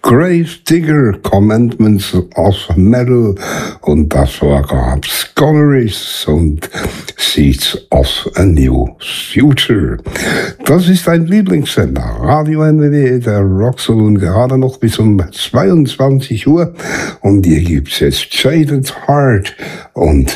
Grave Digger, Commandments of Metal, und das war gerade Scholarist und Seeds of a New Future. Das ist ein Lieblingssender, Radio NWW, der Rock Saloon, gerade noch bis um 22 Uhr, und hier gibt's jetzt Jaded Heart und